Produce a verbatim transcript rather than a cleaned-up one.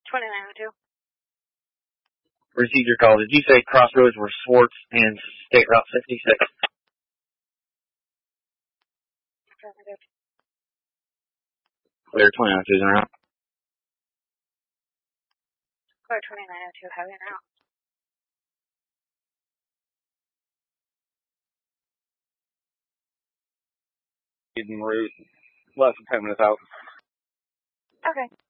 twenty-nine oh two. Received your call. Did you say crossroads were Swartz and State Route fifty-six? Affirmative. Clear twenty-nine oh two is en route. Clear twenty-nine oh two, heavy now. En route. Less than ten minutes out. Okay.